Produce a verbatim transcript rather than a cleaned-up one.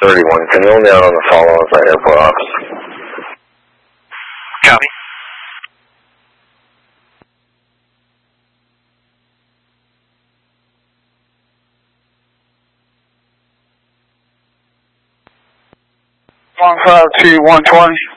thirty-one, can you hold me out on the follow-ons at airport office? Copy. one five two one twenty.